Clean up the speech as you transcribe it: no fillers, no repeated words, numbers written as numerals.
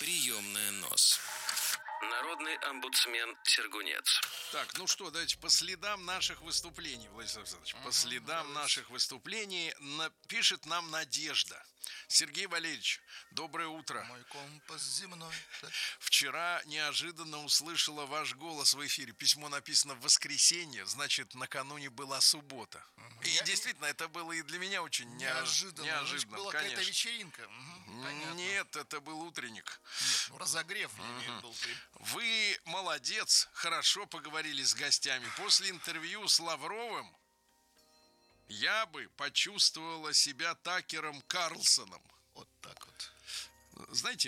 Приемная НОС. Народный омбудсмен Сергунец. Так, ну что, давайте по следам наших выступлений, Владислав Александрович, по следам наших выступлений пишет нам Надежда. Сергей Валерьевич, доброе утро. Мой компас земной. Вчера неожиданно услышала ваш голос в эфире. Письмо написано в воскресенье, значит, накануне была суббота. И действительно, это было и для меня очень неожиданно. Была какая-то вечеринка. Нет, это был утренник. Нет, ну разогрев был. Вы молодец, хорошо поговорили с гостями. После интервью с Лавровым я бы почувствовала себя Такером Карлсоном. Вот так вот. Знаете,